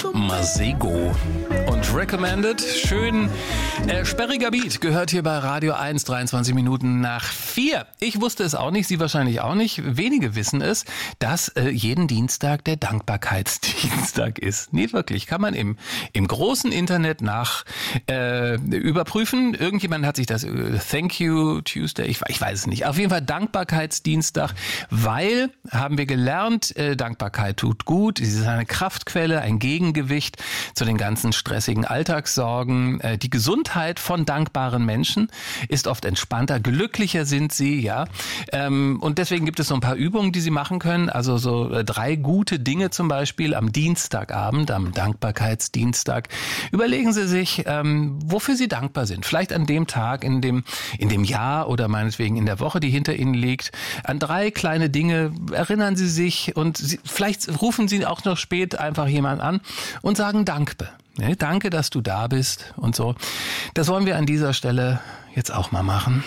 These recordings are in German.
Masego und Recommended. Schön sperriger Beat gehört hier bei Radio 1, 23 Minuten nach 4. Ich wusste es auch nicht, Sie wahrscheinlich auch nicht. Wenige wissen es, dass jeden Dienstag der Dankbarkeitsdienstag ist. Nee, wirklich. Kann man im großen Internet überprüfen. Irgendjemand hat sich das Thank You Tuesday, ich weiß es nicht. Auf jeden Fall Dankbarkeitsdienstag, weil, haben wir gelernt, Dankbarkeit tut gut. Sie ist eine Kraftquelle, ein Gegengewicht zu den ganzen stressigen Alltagssorgen. Die Gesundheit von dankbaren Menschen ist oft entspannter, glücklicher sind sie, ja. Und deswegen gibt es so ein paar Übungen, die Sie machen können. Also so 3 gute Dinge zum Beispiel am Dienstagabend, am Dankbarkeitsdienstag. Überlegen Sie sich, wofür Sie dankbar sind. Vielleicht an dem Tag, in dem Jahr oder meinetwegen in der Woche, die hinter Ihnen liegt. An 3 kleine Dinge erinnern Sie sich und vielleicht rufen Sie auch noch spät einfach jemand an und sagen Danke. Danke, dass du da bist und so. Das wollen wir an dieser Stelle jetzt auch mal machen.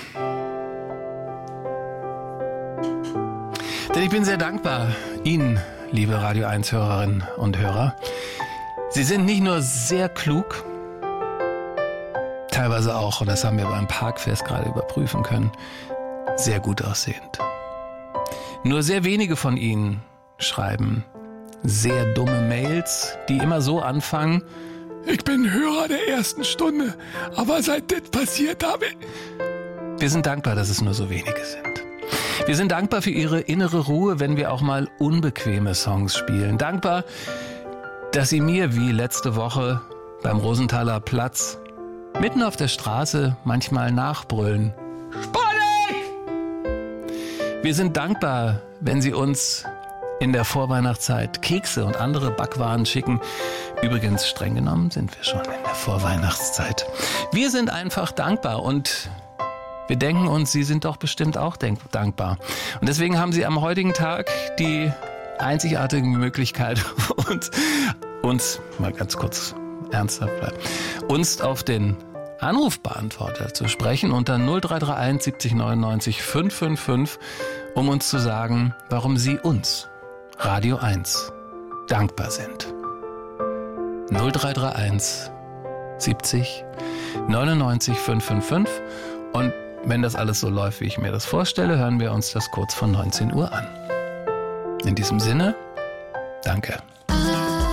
Denn ich bin sehr dankbar Ihnen, liebe Radio 1 Hörerinnen und Hörer. Sie sind nicht nur sehr klug, teilweise auch, und das haben wir beim Parkfest gerade überprüfen können, sehr gut aussehend. Nur sehr wenige von Ihnen schreiben sehr dumme Mails, die immer so anfangen: Ich bin Hörer der ersten Stunde, aber seit das passiert habe... Wir sind dankbar, dass es nur so wenige sind. Wir sind dankbar für Ihre innere Ruhe, wenn wir auch mal unbequeme Songs spielen. Dankbar, dass Sie mir wie letzte Woche beim Rosenthaler Platz mitten auf der Straße manchmal nachbrüllen: Spanisch! Wir sind dankbar, wenn Sie uns in der Vorweihnachtszeit Kekse und andere Backwaren schicken. Übrigens, streng genommen sind wir schon in der Vorweihnachtszeit. Wir sind einfach dankbar und wir denken uns, Sie sind doch bestimmt auch dankbar. Und deswegen haben Sie am heutigen Tag die einzigartige Möglichkeit, uns mal ganz kurz ernsthaft bleiben, uns auf den Anrufbeantworter zu sprechen unter 0331 70 99 555, um uns zu sagen, warum Sie uns, Radio 1, dankbar sind. 0331 70 99 555. Und wenn das alles so läuft, wie ich mir das vorstelle, hören wir uns das kurz vor 19 Uhr an. In diesem Sinne, danke.